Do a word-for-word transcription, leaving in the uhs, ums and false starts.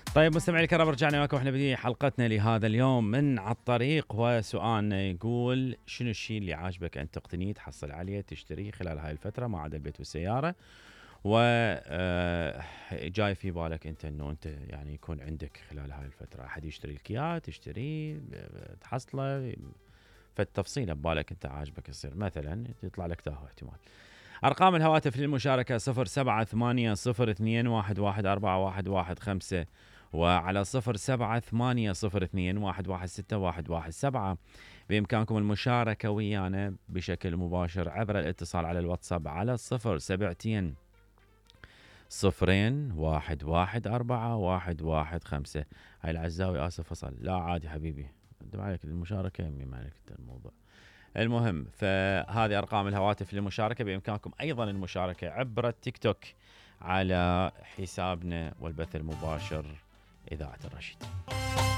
طيب مستمعي الكرام، رجعنا معكم واحنا بدي حلقتنا لهذا اليوم من على الطريق، وسؤالنا يقول: شنو الشيء اللي عاجبك ان تقتنيه تحصل عليه تشتريه خلال هاي الفتره ما عدا البيت والسياره؟ و آه، جاي في بالك انت انه انت يعني يكون عندك خلال هاي الفتره احد يشتري لك اياه تشتريه آه، تحصله، فالتفصيله ببالك انت عاجبك يصير مثلا يطلع لك تاهو احتمال. ارقام الهواتف للمشاركه صفر سبعة ثمانية صفر اثنين واحد واحد أربعة واحد واحد خمسة، وعلى صفر سبعة ثمانية صفر اثنين واحد واحد ستة واحد واحد سبعة. بإمكانكم المشاركة ويانا بشكل مباشر عبر الاتصال على الواتساب على صفر سبعتين صفرين واحد واحد أربعة واحد واحد خمسة. هاي العزاوي آسف فصل، لا عادي حبيبي، قدم عليك المشاركة يمي ما عليك الموضوع. المهم، فهذه أرقام الهواتف للمشاركة. بإمكانكم أيضا المشاركة عبر التيك توك على حسابنا والبث المباشر إذاعة الرشيد.